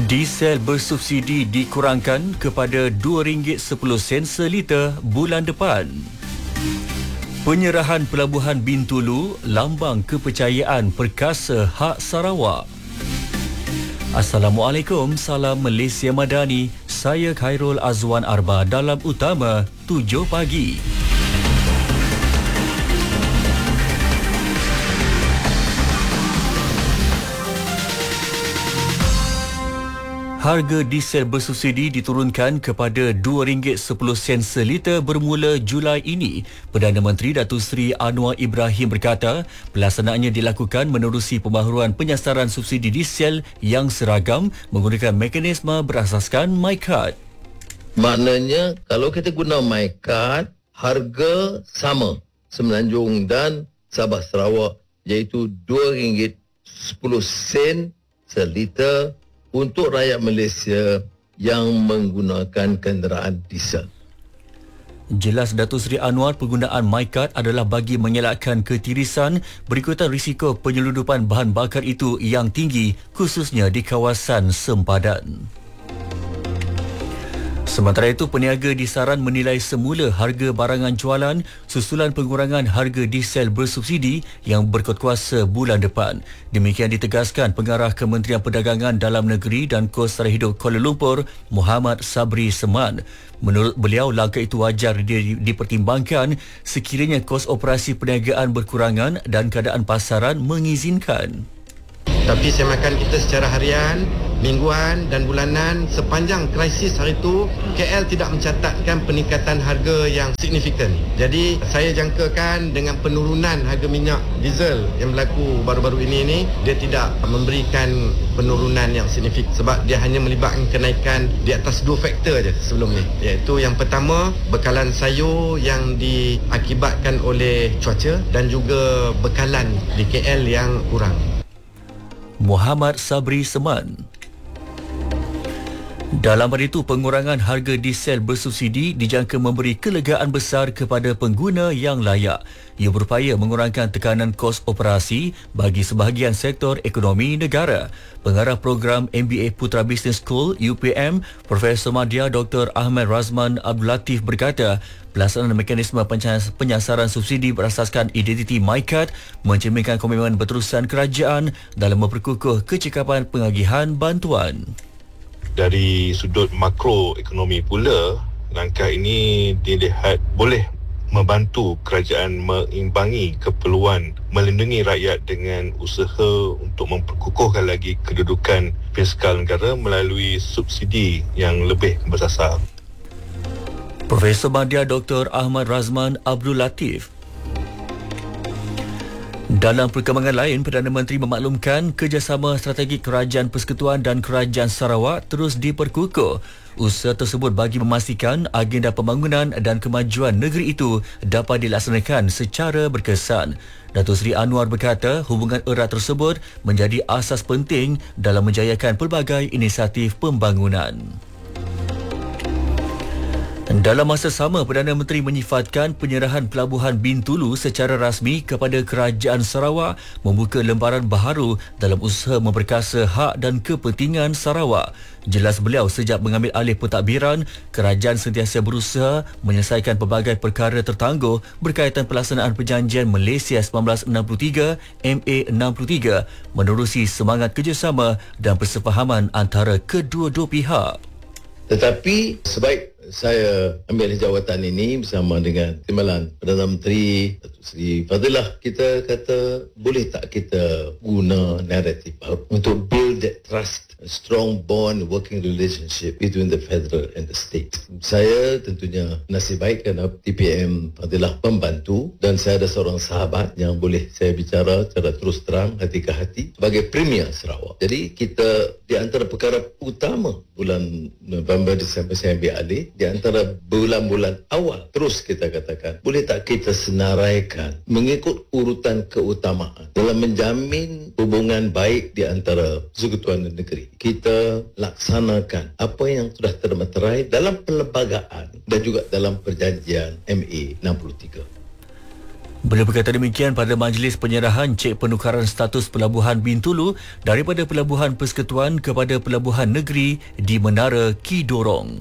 Diesel bersubsidi dikurangkan kepada RM2.10 seliter bulan depan. Penyerahan Pelabuhan Bintulu, lambang kepercayaan perkasa hak Sarawak. Assalamualaikum, salam Malaysia Madani. Saya Khairul Azwan Arba dalam Utama 7 pagi. Harga diesel bersubsidi diturunkan kepada RM2.10 seliter bermula Julai ini. Perdana Menteri Datuk Seri Anwar Ibrahim berkata, pelaksanaannya dilakukan menerusi pembaharuan penyasaran subsidi diesel yang seragam menggunakan mekanisme berasaskan MyCard. Maknanya, kalau kita guna MyCard, harga sama Semenanjung dan Sabah Sarawak, iaitu RM2.10 seliter untuk rakyat Malaysia yang menggunakan kenderaan diesel. Jelas Datuk Seri Anwar, penggunaan MyCard adalah bagi mengelakkan ketirisan berikutan risiko penyeludupan bahan bakar itu yang tinggi, khususnya di kawasan sempadan. Sementara itu, peniaga disaran menilai semula harga barangan jualan susulan pengurangan harga diesel bersubsidi yang berkuasa bulan depan. Demikian ditegaskan Pengarah Kementerian Perdagangan Dalam Negeri dan Kos Sara Hidup Kuala Lumpur, Muhammad Sabri Seman. Menurut beliau, langkah itu wajar dipertimbangkan sekiranya kos operasi perniagaan berkurangan dan keadaan pasaran mengizinkan. Tapi semakan kita secara harian, mingguan dan bulanan, sepanjang krisis hari itu, KL tidak mencatatkan peningkatan harga yang signifikan. Jadi saya jangkakan dengan penurunan harga minyak diesel yang berlaku baru-baru ini, dia tidak memberikan penurunan yang signifikan sebab dia hanya melibatkan kenaikan di atas 2 faktor saja sebelum ni. Iaitu yang pertama, bekalan sayur yang diakibatkan oleh cuaca dan juga bekalan di KL yang kurang. Muhammad Sabri Seman. Dalam pada itu, pengurangan harga diesel bersubsidi dijangka memberi kelegaan besar kepada pengguna yang layak. Ia berupaya mengurangkan tekanan kos operasi bagi sebahagian sektor ekonomi negara. Pengarah program MBA Putra Business School UPM, Profesor Madya Dr. Ahmad Razman Abdul Latif berkata, pelaksanaan mekanisme penyasaran subsidi berasaskan identiti MyCard mencerminkan komitmen berterusan kerajaan dalam memperkukuh kecekapan pengagihan bantuan. Dari sudut makroekonomi pula, langkah ini dilihat boleh membantu kerajaan mengimbangi keperluan melindungi rakyat dengan usaha untuk memperkukuhkan lagi kedudukan fiskal negara melalui subsidi yang lebih bersasar. Profesor Madya Dr. Ahmad Razman Abdul Latif. Dalam perkembangan lain, Perdana Menteri memaklumkan kerjasama strategik Kerajaan Persekutuan dan Kerajaan Sarawak terus diperkukuh. Usaha tersebut bagi memastikan agenda pembangunan dan kemajuan negeri itu dapat dilaksanakan secara berkesan. Datuk Seri Anwar berkata, hubungan erat tersebut menjadi asas penting dalam menjayakan pelbagai inisiatif pembangunan. Dalam masa sama, Perdana Menteri menyifatkan penyerahan Pelabuhan Bintulu secara rasmi kepada Kerajaan Sarawak membuka lembaran baharu dalam usaha memperkasa hak dan kepentingan Sarawak. Jelas beliau, sejak mengambil alih pentadbiran, kerajaan sentiasa berusaha menyelesaikan pelbagai perkara tertangguh berkaitan pelaksanaan Perjanjian Malaysia 1963 MA63 menerusi semangat kerjasama dan persefahaman antara kedua-dua pihak. Tetapi sebaik saya ambil jawatan ini bersama dengan Timbalan Perdana Menteri Datuk Seri Fadilah, kita kata boleh tak kita guna naratif untuk build that trust, a strong bond, working relationship between the federal and the state. Saya tentunya nasib baik kerana TPM Fadilah membantu dan saya ada seorang sahabat yang boleh saya bicara secara terus terang, hati ke hati sebagai Premier Sarawak. Jadi kita di antara perkara utama bulan November, Disember saya ambil alih, di antara bulan-bulan awal terus kita katakan, boleh tak kita senaraikan mengikut urutan keutamaan dalam menjamin hubungan baik di antara persekutuan dan negeri. Kita laksanakan apa yang sudah termeterai dalam perlembagaan dan juga dalam perjanjian MA 63. Beliau berkata demikian pada majlis penyerahan cek penukaran status Pelabuhan Bintulu daripada Pelabuhan Persekutuan kepada Pelabuhan Negeri di Menara Kidorong.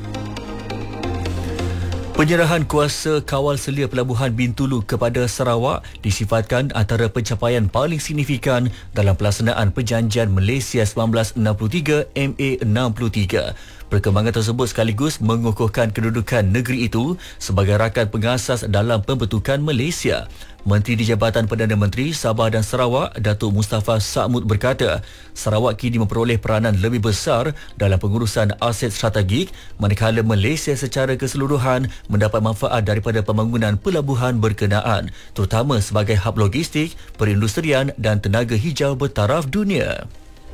Penyerahan kuasa kawal selia Pelabuhan Bintulu kepada Sarawak disifatkan antara pencapaian paling signifikan dalam pelaksanaan Perjanjian Malaysia 1963 MA63. Perkembangan tersebut sekaligus mengukuhkan kedudukan negeri itu sebagai rakan pengasas dalam pembentukan Malaysia. Menteri di Jabatan Perdana Menteri Sabah dan Sarawak, Datuk Mustafa Sa'mud berkata, Sarawak kini memperoleh peranan lebih besar dalam pengurusan aset strategik manakala Malaysia secara keseluruhan mendapat manfaat daripada pembangunan pelabuhan berkenaan, terutama sebagai hub logistik, perindustrian dan tenaga hijau bertaraf dunia.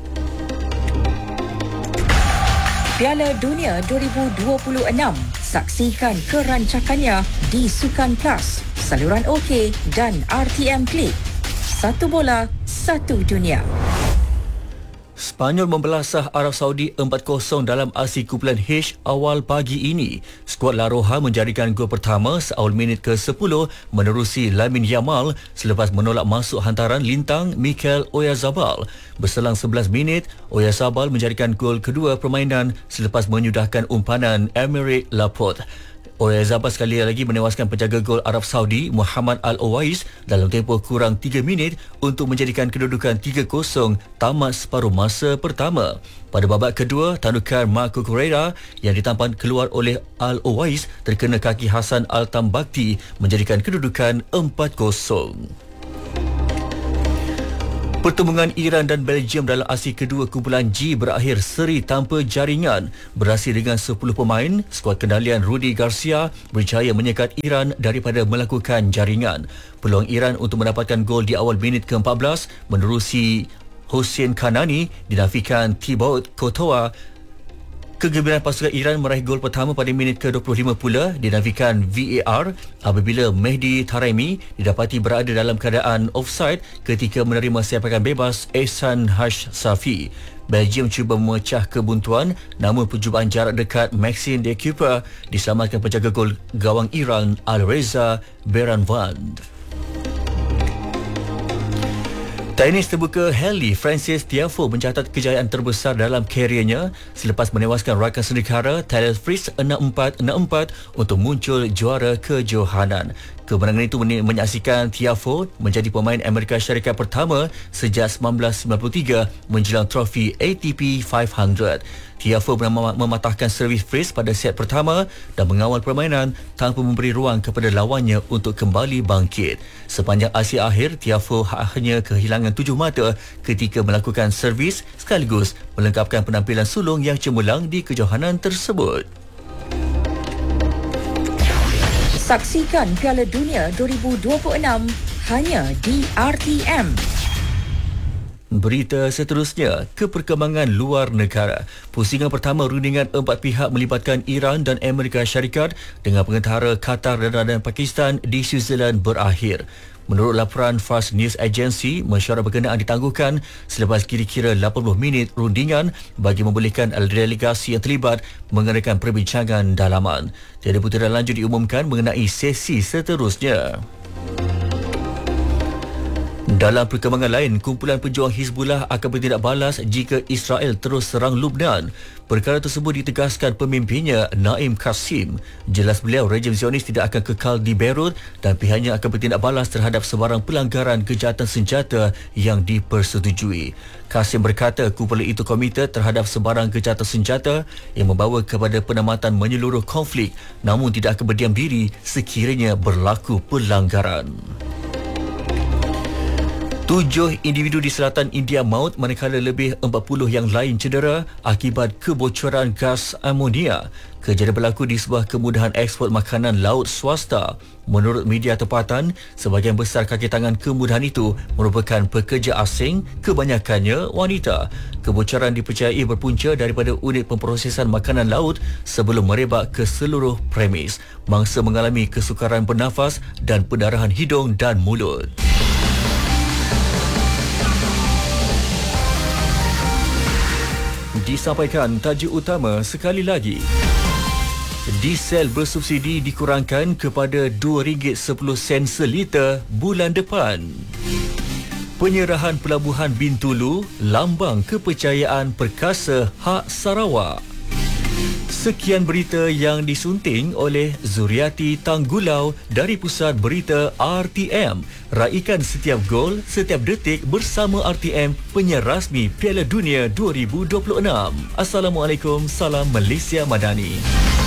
Piala Dunia 2026. Saksikan kerancakannya di Sukan Plus, saluran OK dan RTM Klik. Satu bola, satu dunia. Spanyol membelasah Arab Saudi 4-0 dalam aksi kumpulan H awal pagi ini. Skuad La Roja menjadikan gol pertama seawal minit ke-10 menerusi Lamine Yamal selepas menolak masuk hantaran lintang Mikel Oyarzabal. Berselang 11 minit, Oyarzabal menjadikan gol kedua permainan selepas menyudahkan umpanan Aymeric Laporte. Oyarzabal sekali lagi menewaskan penjaga gol Arab Saudi Muhammad Al-Owais dalam tempoh kurang 3 minit untuk menjadikan kedudukan 3-0 tamat separuh masa pertama. Pada babak kedua, tandukan Marco Correa yang ditampan keluar oleh Al-Owais terkena kaki Hassan Al-Tambakti menjadikan kedudukan 4-0. Pertembungan Iran dan Belgium dalam aksi kedua kumpulan G berakhir seri tanpa jaringan. Berhasil dengan 10 pemain, skuad kendalian Rudi Garcia berjaya menyekat Iran daripada melakukan jaringan. Peluang Iran untuk mendapatkan gol di awal minit ke-14 menerusi Hossein Kanani dinafikan Thibaut Courtois. Kegembiraan pasukan Iran meraih gol pertama pada minit ke-25 pula dinafikan VAR apabila Mehdi Taremi didapati berada dalam keadaan offside ketika menerima sepakan bebas Ehsan Hashsafi. Belgium cuba memecah kebuntuan namun percubaan jarak dekat Maxime de Cooper diselamatkan penjaga gol gawang Iran Alreza Beranvand. Tenis terbuka Henley Francis Tiafoe mencatat kejayaan terbesar dalam kariernya selepas menewaskan rakan sendikara Taylor Fritz 6-4, 6-4 untuk muncul juara kejohanan. Kemenangan itu menyaksikan Tiafoe menjadi pemain Amerika Syarikat pertama sejak 1993 menjelang trofi ATP 500. Tiafoe mematahkan servis Fritz pada set pertama dan mengawal permainan tanpa memberi ruang kepada lawannya untuk kembali bangkit. Sepanjang aksi akhir, Tiafoe hanya kehilangan 7 mata ketika melakukan servis sekaligus melengkapkan penampilan sulung yang cemerlang di kejohanan tersebut. Saksikan Piala Dunia 2026 hanya di RTM. Berita seterusnya, keperkembangan luar negara. Pusingan pertama rundingan 4 pihak melibatkan Iran dan Amerika Syarikat dengan pengentara Qatar dan Pakistan di Switzerland berakhir. Menurut laporan Fast News Agency, mesyuarat berkenaan ditangguhkan selepas kira-kira 80 minit rundingan bagi membolehkan delegasi yang terlibat mengadakan perbincangan dalaman. Tiada putaran lanjut diumumkan mengenai sesi seterusnya. Dalam perkembangan lain, kumpulan pejuang Hizbullah akan bertindak balas jika Israel terus serang Lubnan. Perkara tersebut ditegaskan pemimpinnya Naim Qasim. Jelas beliau, rejim Zionis tidak akan kekal di Beirut dan pihaknya akan bertindak balas terhadap sebarang pelanggaran kejahatan senjata yang dipersetujui. Qasim berkata kumpulan itu komited terhadap sebarang kejahatan senjata yang membawa kepada penamatan menyeluruh konflik, namun tidak akan berdiam diri sekiranya berlaku pelanggaran. 7 individu di selatan India maut manakala lebih 40 yang lain cedera akibat kebocoran gas amonia. Kejadian berlaku di sebuah kemudahan ekspor makanan laut swasta. Menurut media tempatan, sebahagian besar kaki tangan kemudahan itu merupakan pekerja asing, kebanyakannya wanita. Kebocoran dipercayai berpunca daripada unit pemprosesan makanan laut sebelum merebak ke seluruh premis. Mangsa mengalami kesukaran bernafas dan pendarahan hidung dan mulut. Disampaikan tajuk utama sekali lagi. Diesel bersubsidi dikurangkan kepada RM2.10 seliter bulan depan. Penyerahan Pelabuhan Bintulu, lambang kepercayaan perkasa hak Sarawak. Sekian berita yang disunting oleh Zuriati Tanggulau dari Pusat Berita RTM. Raikan setiap gol, setiap detik bersama RTM, penyiar rasmi Piala Dunia 2026. Assalamualaikum, salam Malaysia Madani.